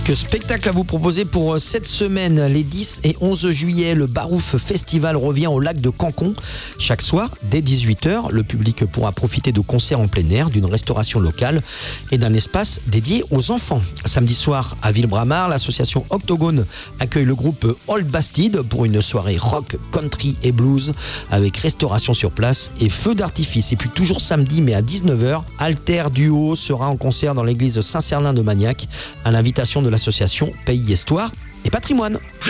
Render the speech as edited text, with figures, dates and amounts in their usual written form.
Que spectacle à vous proposer pour cette semaine, les 10 et 11 juillet, le Barouf Festival revient au lac de Cancon. Chaque soir, dès 18h, le public pourra profiter de concerts en plein air, d'une restauration locale et d'un espace dédié aux enfants. Samedi soir, à Villebramar, l'association Octogone accueille le groupe Old Bastide pour une soirée rock, country et blues avec restauration sur place et feu d'artifice. Et puis toujours samedi, mais à 19h, Alter Duo sera en concert dans l'église Saint-Sernin de Magnac à l'invitation de l'association Pays Histoire et Patrimoine.